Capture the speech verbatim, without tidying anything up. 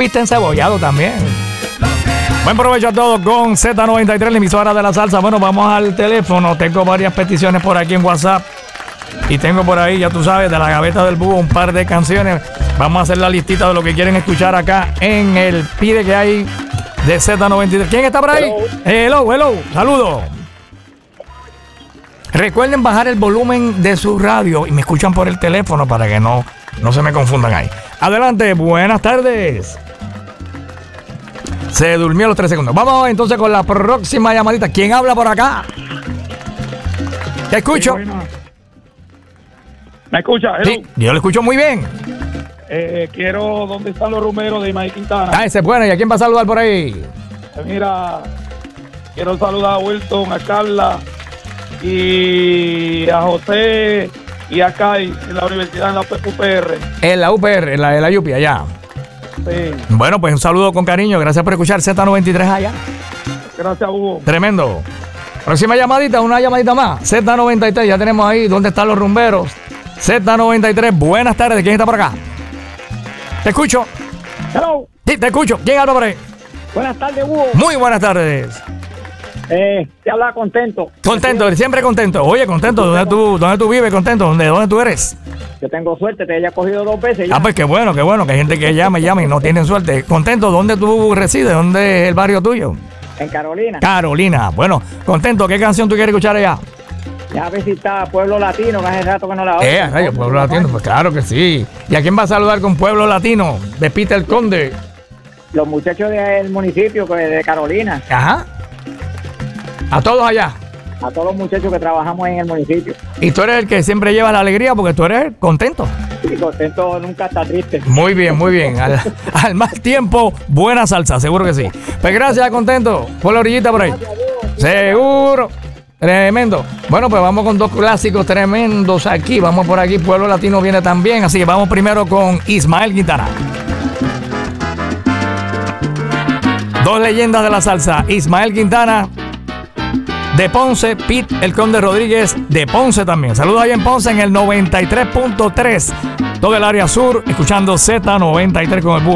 bistec encebollado también. Buen provecho a todos con Z noventa y tres, la emisora de la salsa. Bueno, vamos al teléfono. Tengo varias peticiones por aquí en WhatsApp. Y tengo por ahí, ya tú sabes, de la gaveta del búho, un par de canciones. Vamos a hacer la listita de lo que quieren escuchar acá en el pide que hay de Z noventa y tres. ¿Quién está por ahí? Hello, hello, hello. Saludos. Recuerden bajar el volumen de su radio y me escuchan por el teléfono para que no, no se me confundan ahí. Adelante, buenas tardes. Se durmió los tres segundos. Vamos entonces con la próxima llamadita. ¿Quién habla por acá? Te escucho. Sí, bueno. ¿Me escucha? Sí, yo lo escucho muy bien. Eh, quiero, ¿dónde están los rumeros de Ismael Quintana? Ah, ese es bueno. ¿Y a quién va a saludar por ahí? Mira, quiero saludar a Wilson, a Carla y a José y a Kai en la universidad, en la U P R. En la U P R, en la, en la U P I, allá. Sí. Bueno, pues un saludo con cariño. Gracias por escuchar Z noventa y tres allá. Gracias, Hugo. Tremendo. Próxima llamadita, una llamadita más. Z noventa y tres, ya tenemos ahí. ¿Dónde están los rumberos? Z noventa y tres, buenas tardes. ¿Quién está por acá? Te escucho. Hello. Sí, te escucho. ¿Quién habla por ahí? Buenas tardes, Hugo. Muy buenas tardes. Eh, te habla Contento. Contento, siempre contento. Oye, contento. ¿Dónde tú, dónde tú vives? Contento. ¿Dónde, dónde tú eres? Yo tengo suerte, te haya cogido dos veces ya. Ah, pues qué bueno, qué bueno. Que hay gente que llama y llama y no tienen suerte. Contento. ¿Dónde tú resides? ¿Dónde es el barrio tuyo? En Carolina. Carolina. Bueno, contento. ¿Qué canción tú quieres escuchar allá? Ya visita Pueblo Latino, que hace rato que no la oigo. Eh, rayo, Pueblo Latino. Pues claro que sí. ¿Y a quién va a saludar con Pueblo Latino? De Peter Conde. Los muchachos del municipio pues, de Carolina. Ajá. A todos allá. A todos los muchachos que trabajamos en el municipio. Y tú eres el que siempre lleva la alegría porque tú eres contento. Y Contento nunca está triste. Muy bien, muy bien. Al, al más tiempo, buena salsa, seguro que sí. Pues gracias, Contento. Por la orillita por ahí. Seguro. Tremendo. Bueno, pues vamos con dos clásicos tremendos aquí. Vamos por aquí. Pueblo Latino viene también. Así que vamos primero con Ismael Quintana. Dos leyendas de la salsa. Ismael Quintana de Ponce, Pete el Conde Rodríguez de Ponce también. Saludos ahí en Ponce en el noventa y tres punto tres. Todo el área sur, escuchando Z noventa y tres con el búho.